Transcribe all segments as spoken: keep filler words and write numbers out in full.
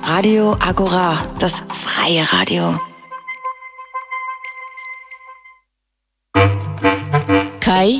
Radio Agora, das freie Radio. Kaj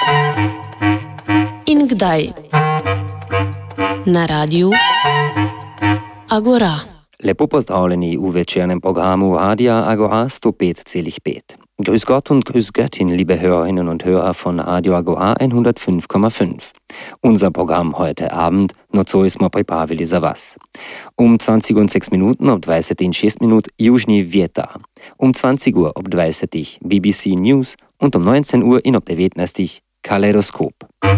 in kdaj na Radiu Agora. Lepo pozdravljeni v večernem programu Radia Agora sto pet celih pet. Grüß Gott und Grüß Göttin, liebe Hörerinnen und Hörer von Radio Agora hundertfünf Komma fünf. Unser Programm heute Abend, no co smo pripravili za vas. Um zwanzig und sechs Minuten ob dvajset in šest minut Južni vjetar. Um zwanzig Uhr ob dvajset B B C News und um neunzehn Uhr in ob devetnajst Kaleidoskop.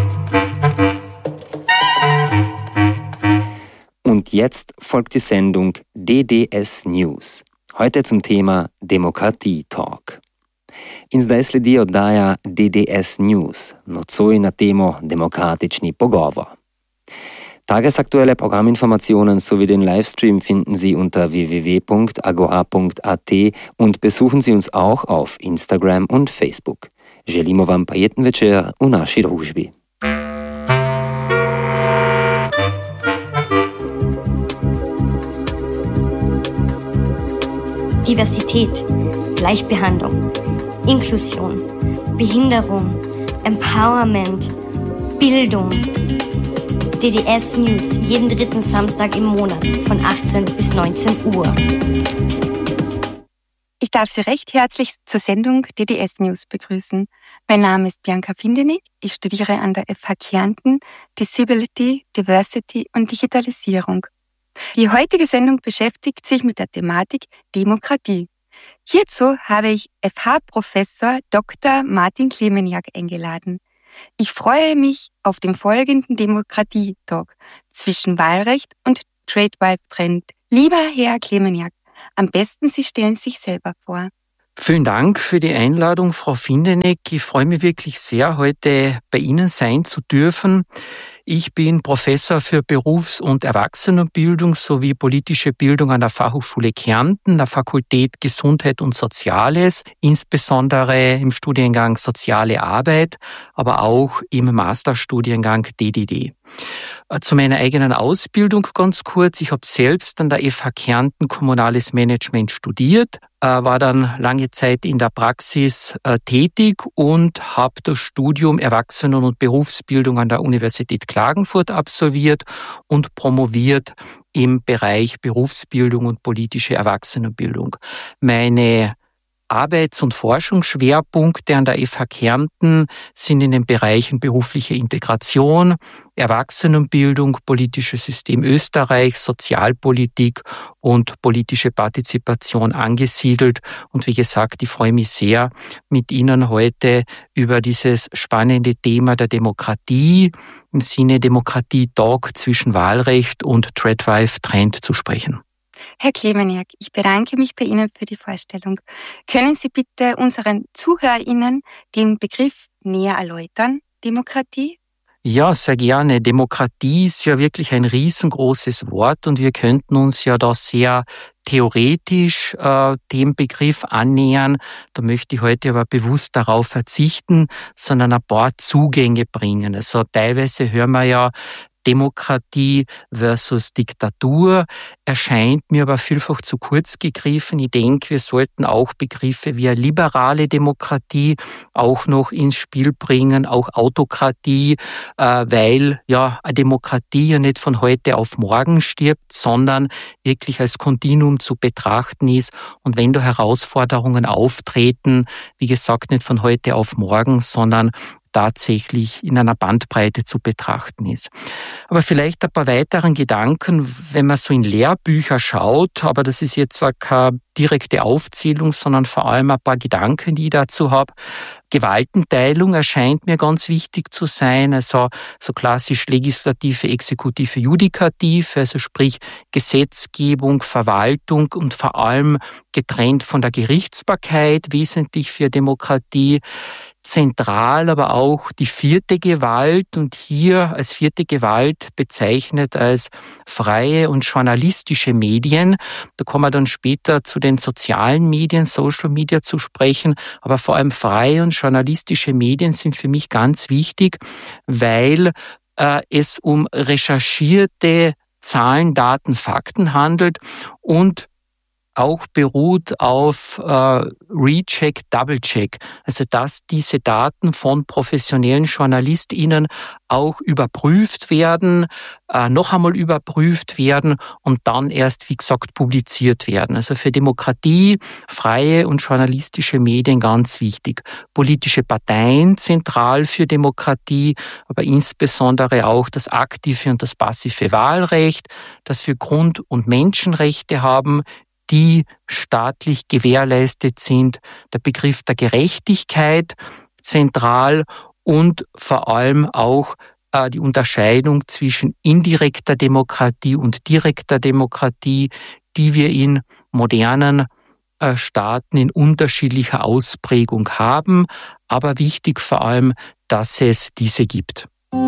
Und jetzt folgt die Sendung D D S News. Heute zum Thema Demokratie-Talk. In zdaj sledi oddaja D D S News, nocoj na temo Demokratični pogovor. Tagesaktuelle Programminformationen sowie den Livestream finden Sie unter w w w punkt agora punkt a t und besuchen Sie uns auch auf Instagram und Facebook. Želimo vam prijeten večer v naši družbi. Diversität, Gleichbehandlung, Inklusion, Behinderung, Empowerment, Bildung. D D S News, jeden dritten Samstag im Monat von achtzehn bis neunzehn Uhr. Ich darf Sie recht herzlich zur Sendung D D S News begrüßen. Mein Name ist Bianca Findenig. Ich studiere an der F H Kärnten Disability, Diversity und Digitalisierung. Die heutige Sendung beschäftigt sich mit der Thematik Demokratie. Hierzu habe ich F H-Professor Doktor Martin Klemeniak eingeladen. Ich freue mich auf den folgenden Demokratie-Talk zwischen Wahlrecht und Trade-Wife-Trend. Lieber Herr Klemeniak, am besten Sie stellen sich selber vor. Vielen Dank für die Einladung, Frau Findenig. Ich freue mich wirklich sehr, heute bei Ihnen sein zu dürfen. Ich bin Professor für Berufs- und Erwachsenenbildung sowie politische Bildung an der Fachhochschule Kärnten, der Fakultät Gesundheit und Soziales, insbesondere im Studiengang Soziale Arbeit, aber auch im Masterstudiengang D D D. Zu meiner eigenen Ausbildung ganz kurz. Ich habe selbst an der F H Kärnten Kommunales Management studiert, war dann lange Zeit in der Praxis tätig und habe das Studium Erwachsenen- und Berufsbildung an der Universität Klagenfurt absolviert und promoviert im Bereich Berufsbildung und politische Erwachsenenbildung. Meine Arbeits- und Forschungsschwerpunkte an der F H Kärnten sind in den Bereichen berufliche Integration, Erwachsenenbildung, politisches System Österreich, Sozialpolitik und politische Partizipation angesiedelt. Und wie gesagt, ich freue mich sehr, mit Ihnen heute über dieses spannende Thema der Demokratie im Sinne Demokratie-Talk zwischen Wahlrecht und Trade-Wife-Trend zu sprechen. Herr Klemeniak, ich bedanke mich bei Ihnen für die Vorstellung. Können Sie bitte unseren ZuhörerInnen den Begriff näher erläutern, Demokratie? Ja, sehr gerne. Demokratie ist ja wirklich ein riesengroßes Wort und wir könnten uns ja da sehr theoretisch äh, dem Begriff annähern. Da möchte ich heute aber bewusst darauf verzichten, sondern ein paar Zugänge bringen. Also teilweise hören wir ja Demokratie versus Diktatur, erscheint mir aber vielfach zu kurz gegriffen. Ich denke, wir sollten auch Begriffe wie eine liberale Demokratie auch noch ins Spiel bringen, auch Autokratie, äh, weil ja eine Demokratie ja nicht von heute auf morgen stirbt, sondern wirklich als Kontinuum zu betrachten ist. Und wenn da Herausforderungen auftreten, wie gesagt, nicht von heute auf morgen, sondern tatsächlich in einer Bandbreite zu betrachten ist. Aber vielleicht ein paar weiteren Gedanken, wenn man so in Lehrbücher schaut, aber das ist jetzt keine direkte Aufzählung, sondern vor allem ein paar Gedanken, die ich dazu habe. Gewaltenteilung erscheint mir ganz wichtig zu sein, also so klassisch Legislative, Exekutive, Judikative, also sprich Gesetzgebung, Verwaltung und vor allem getrennt von der Gerichtsbarkeit, wesentlich für Demokratie. Zentral aber auch die vierte Gewalt und hier als vierte Gewalt bezeichnet als freie und journalistische Medien. Da kommen wir dann später zu den sozialen Medien, Social Media zu sprechen, aber vor allem freie und journalistische Medien sind für mich ganz wichtig, weil äh, es um recherchierte Zahlen, Daten, Fakten handelt und auch beruht auf äh, Recheck, Double-Check. Also dass diese Daten von professionellen JournalistInnen auch überprüft werden, äh, noch einmal überprüft werden und dann erst, wie gesagt, publiziert werden. Also für Demokratie, freie und journalistische Medien ganz wichtig. Politische Parteien zentral für Demokratie, aber insbesondere auch das aktive und das passive Wahlrecht, das wir Grund- und Menschenrechte haben, die staatlich gewährleistet sind, der Begriff der Gerechtigkeit zentral und vor allem auch äh, die Unterscheidung zwischen indirekter Demokratie und direkter Demokratie, die wir in modernen äh, Staaten in unterschiedlicher Ausprägung haben, aber wichtig vor allem, dass es diese gibt.